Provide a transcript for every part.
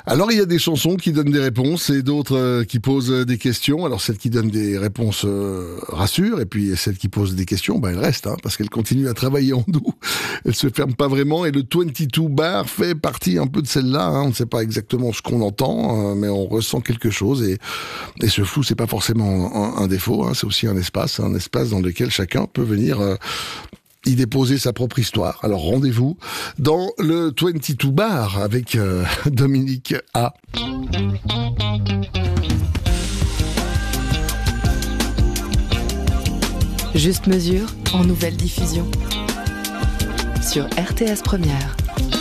Alors il y a des chansons qui donnent des réponses et d'autres qui posent des questions. Alors celles qui donnent des réponses rassurent, et puis celles qui posent des questions, elles restent, parce qu'elles continuent à travailler en nous. Elles se ferment pas vraiment, et le 22 bar fait partie un peu de celle-là. On ne sait pas exactement ce qu'on entend, mais on ressent quelque chose, et ce flou, c'est pas forcément un défaut, c'est aussi un espace dans lequel chacun peut venir y déposer sa propre histoire. Alors rendez-vous dans le 22 bar avec Dominique A. Juste mesure en nouvelle diffusion sur RTS Première.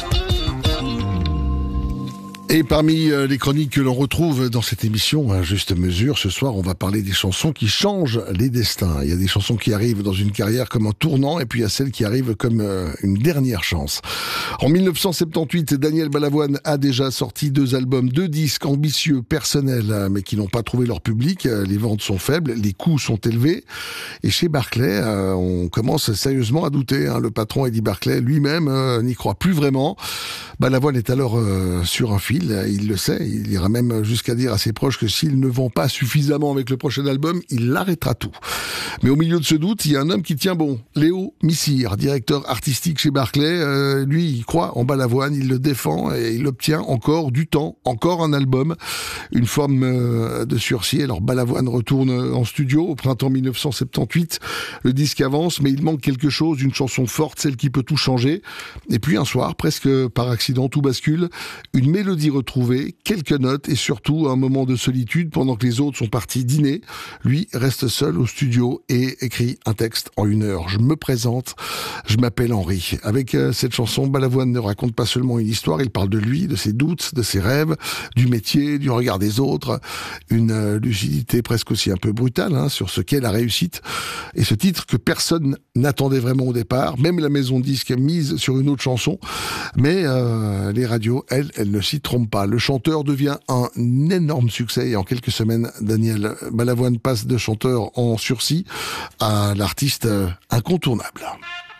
Et parmi les chroniques que l'on retrouve dans cette émission, à juste mesure, ce soir, on va parler des chansons qui changent les destins. Il y a des chansons qui arrivent dans une carrière comme un tournant, et puis il y a celles qui arrivent comme une dernière chance. En 1978, Daniel Balavoine a déjà sorti 2 albums, 2 disques ambitieux, personnels, mais qui n'ont pas trouvé leur public. Les ventes sont faibles, les coûts sont élevés. Et chez Barclay, on commence sérieusement à douter. Le patron Eddie Barclay lui-même n'y croit plus vraiment. Balavoine est alors sur un fil. Il le sait, il ira même jusqu'à dire à ses proches que s'il ne vend pas suffisamment avec le prochain album, il arrêtera tout. Mais au milieu de ce doute, il y a un homme qui tient bon, Léo Missire, directeur artistique chez Barclay. Lui, il croit en Balavoine, il le défend et il obtient encore du temps, encore un album, une forme de sursis. Alors Balavoine retourne en studio au printemps 1978. Le disque avance, mais il manque quelque chose, une chanson forte, celle qui peut tout changer. Et puis un soir, presque par accident, tout bascule, une mélodie retrouvée, quelques notes et surtout un moment de solitude pendant que les autres sont partis dîner. Lui reste seul au studio et écrit un texte en 1 heure. Je me présente, je m'appelle Henri. Avec cette chanson, Balavoine ne raconte pas seulement une histoire, il parle de lui, de ses doutes, de ses rêves, du métier, du regard des autres. Une lucidité presque aussi un peu brutale sur ce qu'est la réussite. Et ce titre que personne n'attendait vraiment au départ, même la maison de disque mise sur une autre chanson. Mais les radios, elles ne s'y trompent pas. Le chanteur devient un énorme succès et en quelques semaines, Daniel Balavoine passe de chanteur en sursis à l'artiste incontournable.